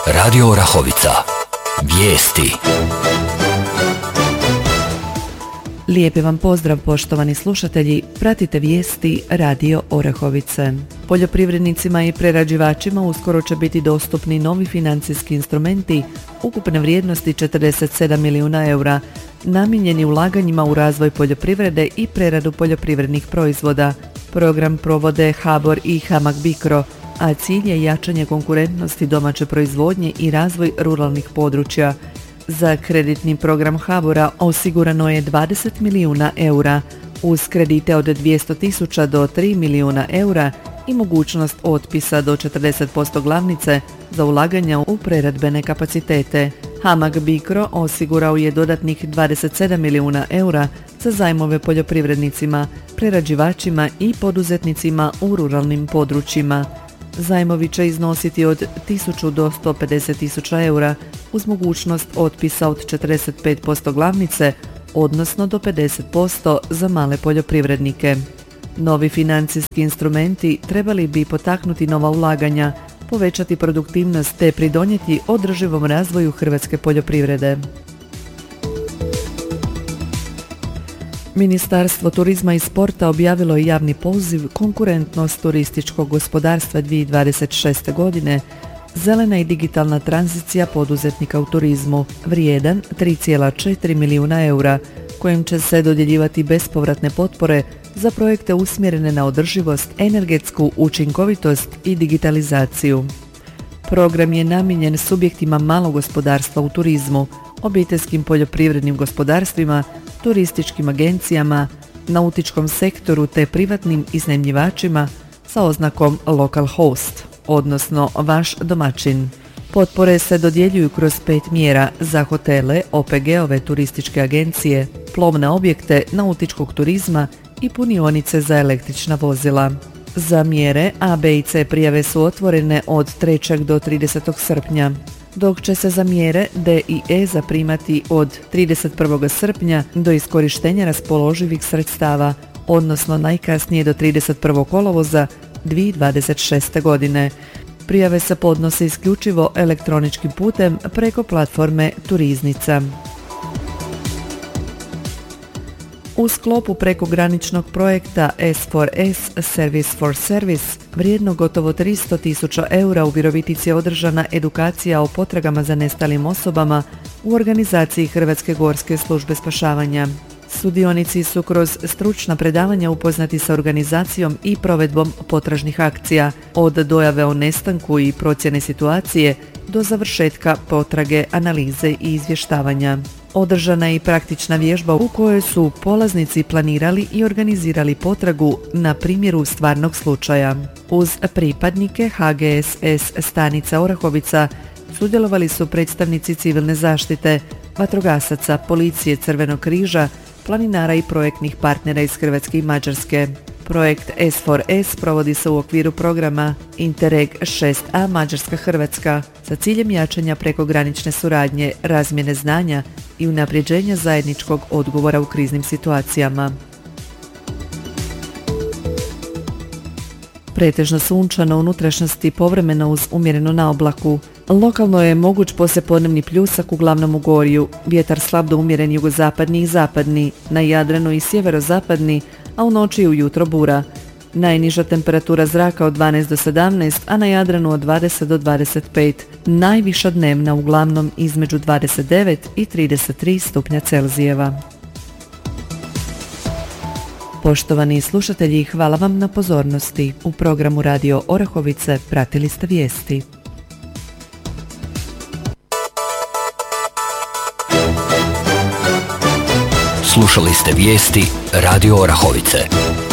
Radio Orahovica. Vijesti. Lijepi vam pozdrav, poštovani slušatelji. Pratite vijesti Radio Orahovice. Poljoprivrednicima i prerađivačima uskoro će biti dostupni novi financijski instrumenti ukupne vrijednosti 47 milijuna eura, namijenjeni ulaganjima u razvoj poljoprivrede i preradu poljoprivrednih proizvoda. Program provode HBOR i HAMAG BICRO, a cilj je jačanje konkurentnosti domaće proizvodnje i razvoj ruralnih područja. Za kreditni program HBOR-a osigurano je 20 milijuna eura, uz kredite od 200.000 do 3 milijuna eura i mogućnost otpisa do 40% glavnice za ulaganja u preradbene kapacitete. HAMAG BICRO osigurao je dodatnih 27 milijuna eura za zajmove poljoprivrednicima, prerađivačima i poduzetnicima u ruralnim područjima. Zajmovi će iznositi od 1000 do 150.000 eura uz mogućnost otpisa od 45% glavnice, odnosno do 50% za male poljoprivrednike. Novi financijski instrumenti trebali bi potaknuti nova ulaganja, povećati produktivnost te pridonijeti održivom razvoju hrvatske poljoprivrede. Ministarstvo turizma i sporta objavilo je javni poziv Konkurentnost turističkog gospodarstva 2026. godine, zelena i digitalna tranzicija poduzetnika u turizmu, vrijedan 3,4 milijuna eura, kojim će se dodjeljivati bespovratne potpore za projekte usmjerene na održivost, energetsku učinkovitost i digitalizaciju. Program je namijenjen subjektima malog gospodarstva u turizmu, obiteljskim poljoprivrednim gospodarstvima, turističkim agencijama, nautičkom sektoru te privatnim iznajmljivačima sa oznakom Local Host, odnosno vaš domaćin. Potpore se dodjeljuju kroz 5 mjera za hotele, OPG-ove, turističke agencije, plovne objekte, nautičkog turizma i punionice za električna vozila. Za mjere A, B i C prijave su otvorene od 3. do 30. srpnja, dok će se za mjere D i E zaprimati od 31. srpnja do iskorištenja raspoloživih sredstava, odnosno najkasnije do 31. kolovoza 2026. godine. Prijave se podnose isključivo elektroničkim putem preko platforme Turiznica. U sklopu prekograničnog projekta S4S Service for Service, vrijedno gotovo 300.000 eura, u Virovitici je održana edukacija o potragama za nestalim osobama u organizaciji Hrvatske gorske službe spašavanja. Sudionici su kroz stručna predavanja upoznati sa organizacijom i provedbom potražnih akcija, od dojave o nestanku i procjene situacije do završetka potrage, analize i izvještavanja. Održana je i praktična vježba u kojoj su polaznici planirali i organizirali potragu na primjeru stvarnog slučaja. Uz pripadnike HGSS stanica Orahovica sudjelovali su predstavnici civilne zaštite, vatrogasaca, policije, Crvenog križa, planinara i projektnih partnera iz Hrvatske i Mađarske. Projekt S4S provodi se u okviru programa Interreg 6A Mađarska-Hrvatska sa ciljem jačanja prekogranične suradnje, razmjene znanja i unapređenja zajedničkog odgovora u kriznim situacijama. Pretežno sunčano, u unutrašnjosti povremeno uz umjerenu naoblaku. Lokalno je moguć poslijepodnevni pljusak, uglavnom u Gorju. Vjetar slab do umjeren jugozapadni i zapadni, na Jadranu i sjeverozapadni, a u noći i ujutro bura. Najniža temperatura zraka od 12 do 17, a na Jadranu od 20 do 25. Najviša dnevna uglavnom između 29 i 33 stupnja Celzijeva. Poštovani slušatelji, hvala vam na pozornosti. U programu Radio Orahovice pratili ste vijesti. Slušali ste vijesti Radio Orahovice.